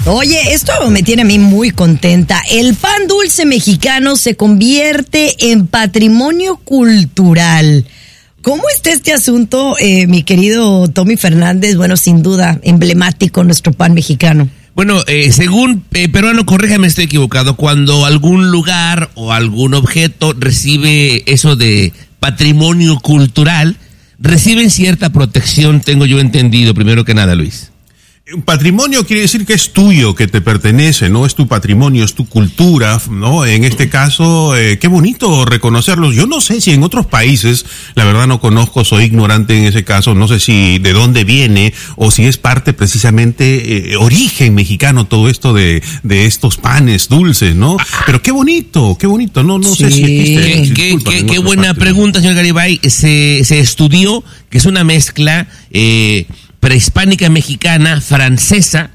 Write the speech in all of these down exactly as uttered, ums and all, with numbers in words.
Oye, esto me tiene a mí muy contenta. El pan dulce mexicano se convierte en patrimonio cultural. ¿Cómo está este asunto, eh, mi querido Tommy Fernández? Bueno, sin duda, emblemático nuestro pan mexicano. Bueno, eh, según eh, peruano, corríjame, estoy equivocado, cuando algún lugar o algún objeto recibe eso de patrimonio cultural, reciben cierta protección, tengo yo entendido, primero que nada, Luis. Un patrimonio quiere decir que es tuyo, que te pertenece, ¿no? Es tu patrimonio, es tu cultura, ¿no? En este caso, eh, qué bonito reconocerlos. Yo no sé si en otros países, la verdad no conozco, soy ignorante en ese caso, no sé si de dónde viene o si es parte precisamente, eh, origen mexicano todo esto de, de estos panes dulces, ¿no? Pero qué bonito, qué bonito, no, no Sí. sé si existe. Qué, Disculpa, qué- en qué otras buena partes. pregunta, señor Garibay. Se, se estudió que es una mezcla eh, prehispánica mexicana, francesa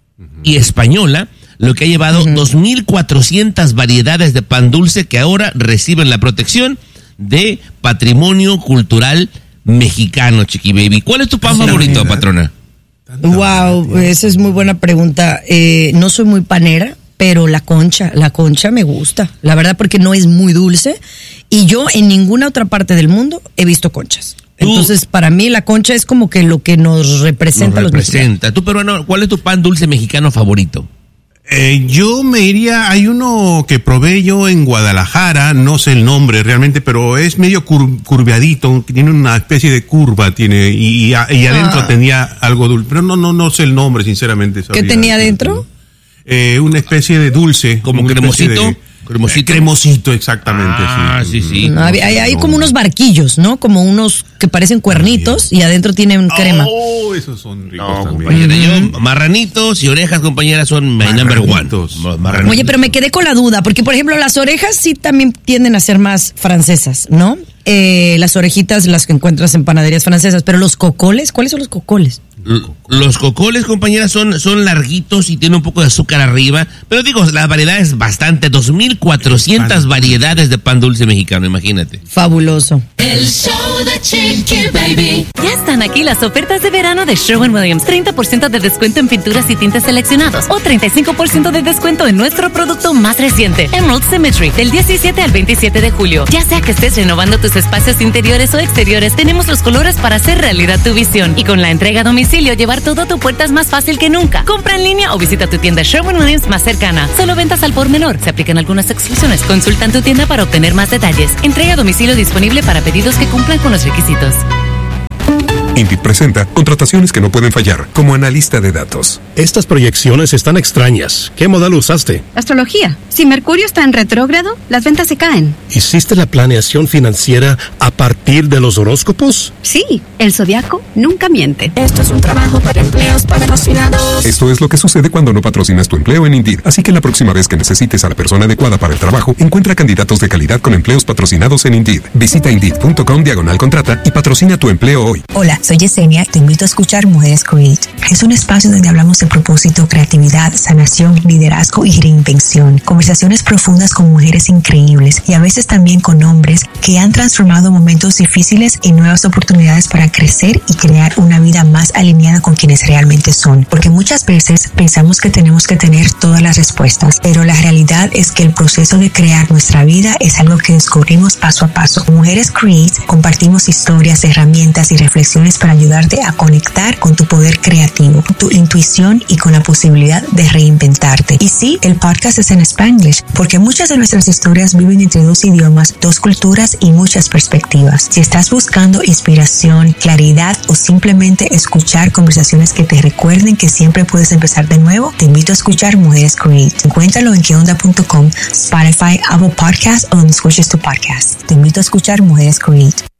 y española, lo que ha llevado Ujú. dos mil cuatrocientas variedades de pan dulce que ahora reciben la protección de patrimonio cultural mexicano, Chiqui Baby. ¿Cuál es tu pan Ah, favorito, mira. patrona? Tanta Wow, variedad. esa es muy buena pregunta. Eh, no soy muy panera, pero la concha, la concha me gusta. La verdad, porque no es muy dulce. Y yo en ninguna otra parte del mundo he visto conchas. Tú- Entonces, para mí la concha es como que lo que nos representa a Nos los mexicanos. representa. Tú, peruano, ¿cuál es tu pan dulce mexicano favorito? Eh, yo me iría, hay uno que probé yo en Guadalajara, no sé el nombre realmente, pero es medio cur- curveadito, tiene una especie de curva, tiene, y, y, a- y adentro Ah. tenía algo dulce, pero no, no, no sé el nombre, sinceramente. ¿Qué sabría tenía decirte. adentro? Eh, una especie de dulce. ¿Como una especie cremosito? de- ¿Cremosito? Eh, cremosito, exactamente, Ah, sí, sí. No, hay, hay- hay no. como unos barquillos, ¿no? Como unos que parecen cuernitos y adentro tienen crema. Oh, esos son ricos No, también. compañera, yo, marranitos y orejas, compañera, son my number one. Marranitos. Ma- marranitos. Oye, pero me quedé con la duda, porque por ejemplo las orejas sí también tienden a ser más francesas, ¿no? Eh, las orejitas las que encuentras en panaderías francesas, pero los cocoles, ¿cuáles son los cocoles? L- Los cocoles, compañera, son, son larguitos y tienen un poco de azúcar arriba. Pero digo, la variedad es bastante. dos mil cuatrocientas Pan. variedades de pan dulce mexicano, imagínate. Fabuloso. El show de Chiqui Baby. Ya están aquí las ofertas de verano de Sherwin-Williams. treinta por ciento de descuento en pinturas y tintes seleccionados o treinta y cinco por ciento de descuento en nuestro producto más reciente, Emerald Symmetry, del diecisiete al veintisiete de julio. Ya sea que estés renovando tus espacios interiores o exteriores, tenemos los colores para hacer realidad tu visión. Y con la entrega a domicilio, llevar todo a tu puerta es más fácil que nunca. Compra en línea o visita tu tienda Sherwin-Williams más cercana. Solo ventas al por menor. Se aplican algunas exclusiones. Consulta en tu tienda para obtener más detalles. Entrega a domicilio disponible para pedidos que cumplan con los requisitos. Indeed presenta contrataciones que no pueden fallar, como analista de datos. Estas proyecciones están extrañas. ¿Qué modal usaste? Astrología. Si Mercurio está en retrógrado, las ventas se caen. ¿Hiciste la planeación financiera a partir de los horóscopos? Sí, el zodiaco nunca miente. Esto es un trabajo para empleos patrocinados. Esto es lo que sucede cuando no patrocinas tu empleo en Indeed. Así que la próxima vez que necesites a la persona adecuada para el trabajo, encuentra candidatos de calidad con empleos patrocinados en Indeed. Visita Indeed.com diagonal contrata y patrocina tu empleo hoy. Hola, soy Yesenia y te invito a escuchar Mujeres Create. Es un espacio donde hablamos de propósito, creatividad, sanación, liderazgo y reinvención. Conversaciones profundas con mujeres increíbles y a veces también con hombres que han transformado momentos difíciles en nuevas oportunidades para crecer y crear una vida más alineada con quienes realmente son. Porque muchas veces pensamos que tenemos que tener todas las respuestas, pero la realidad es que el proceso de crear nuestra vida es algo que descubrimos paso a paso. Con Mujeres Create compartimos historias, herramientas y reflexiones para ayudarte a conectar con tu poder creativo, tu intuición y con la posibilidad de reinventarte. Y sí, el podcast es en Spanglish, porque muchas de nuestras historias viven entre dos idiomas, dos culturas y muchas perspectivas. Si estás buscando inspiración, claridad o simplemente escuchar conversaciones que te recuerden que siempre puedes empezar de nuevo, te invito a escuchar Mujeres Create. Encuéntralo en que onda punto com, Spotify, Apple Podcasts o donde escuches tu podcast. Te invito a escuchar Mujeres Create.